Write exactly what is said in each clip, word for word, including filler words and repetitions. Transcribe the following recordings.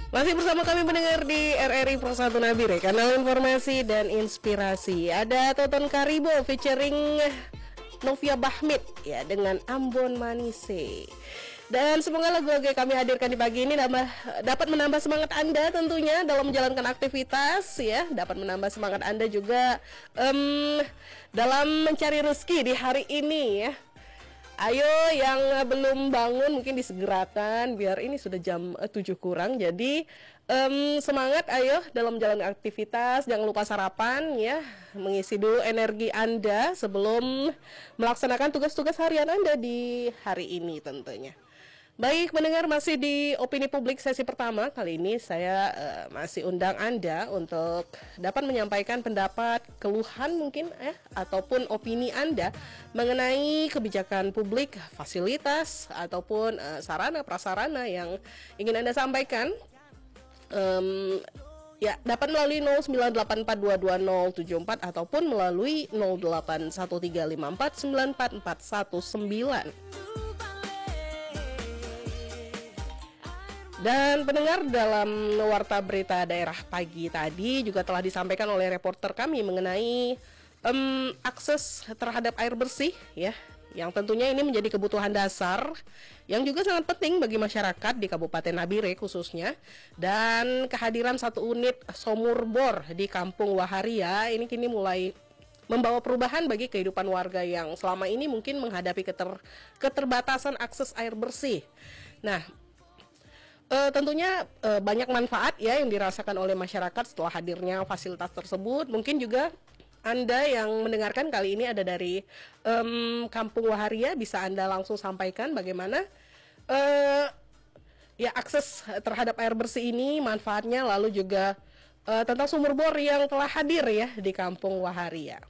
Masih bersama kami mendengar di R R I Pro satu Nabire, kanal informasi dan inspirasi. Ada Toton Karibo featuring Novia Bahmit ya dengan Ambon Manise. Dan semoga lagu-lagu yang kami hadirkan di pagi ini dapat, dapat menambah semangat Anda tentunya dalam menjalankan aktivitas ya, dapat menambah semangat Anda juga um, dalam mencari rezeki di hari ini ya. Ayo yang belum bangun mungkin disegerakan biar ini sudah jam tujuh kurang. Jadi um, semangat ayo dalam jalan aktivitas. Jangan lupa sarapan ya. Mengisi dulu energi Anda sebelum melaksanakan tugas-tugas harian Anda di hari ini tentunya. Baik, mendengar masih di Opini Publik sesi pertama. Kali ini saya uh, masih undang Anda untuk dapat menyampaikan pendapat, keluhan mungkin eh, ataupun opini Anda mengenai kebijakan publik, fasilitas, ataupun uh, sarana-prasarana yang ingin Anda sampaikan. Um, ya, dapat melalui nol sembilan delapan empat dua dua nol tujuh empat ataupun melalui nol delapan satu tiga lima empat sembilan empat empat satu sembilan. Dan pendengar, dalam warta berita daerah pagi tadi juga telah disampaikan oleh reporter kami mengenai um, akses terhadap air bersih ya, yang tentunya ini menjadi kebutuhan dasar yang juga sangat penting bagi masyarakat di Kabupaten Nabire khususnya. Dan kehadiran satu unit sumur bor di Kampung Waharia ini kini mulai membawa perubahan bagi kehidupan warga yang selama ini mungkin menghadapi keter, keterbatasan akses air bersih. Nah, Uh, tentunya uh, banyak manfaat ya yang dirasakan oleh masyarakat setelah hadirnya fasilitas tersebut. Mungkin juga Anda yang mendengarkan kali ini ada dari um, Kampung Waharia, bisa Anda langsung sampaikan bagaimana uh, ya akses terhadap air bersih ini, manfaatnya, lalu juga uh, tentang sumur bor yang telah hadir ya di Kampung Waharia.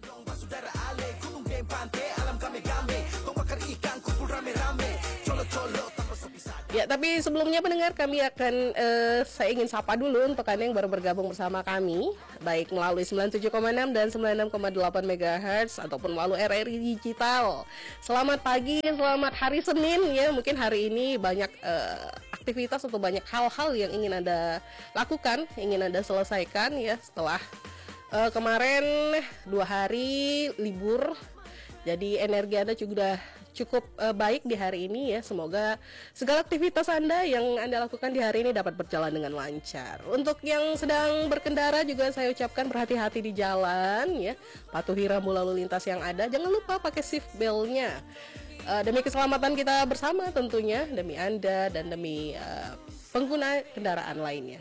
Ya, tapi sebelumnya pendengar, kami akan uh, saya ingin sapa dulu untuk Anda yang baru bergabung bersama kami, baik melalui sembilan puluh tujuh koma enam dan sembilan puluh enam koma delapan megahertz ataupun melalui R R I Digital. Selamat pagi, selamat hari Senin ya. Mungkin hari ini banyak uh, aktivitas atau banyak hal-hal yang ingin Anda lakukan, ingin Anda selesaikan ya setelah uh, kemarin dua hari libur. Jadi energi Anda juga cukup uh, baik di hari ini ya. Semoga segala aktivitas Anda yang Anda lakukan di hari ini dapat berjalan dengan lancar. Untuk yang sedang berkendara juga saya ucapkan berhati-hati di jalan ya. Patuhi rambu lalu lintas yang ada. Jangan lupa pakai seat belt-nya. Uh, demi keselamatan kita bersama tentunya, demi Anda dan demi uh, pengguna kendaraan lainnya.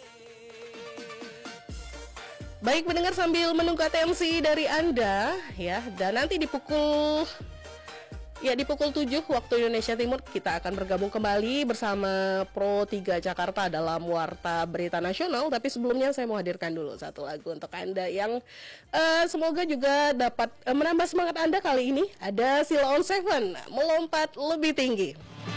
Baik pendengar, sambil menunggu atensi dari Anda ya, dan nanti di pukul ya di pukul tujuh waktu Indonesia Timur kita akan bergabung kembali bersama Pro tiga Jakarta dalam Warta Berita Nasional. Tapi sebelumnya saya mau hadirkan dulu satu lagu untuk Anda yang uh, semoga juga dapat uh, menambah semangat Anda kali ini. Ada Sheila on Seven, Melompat Lebih Tinggi.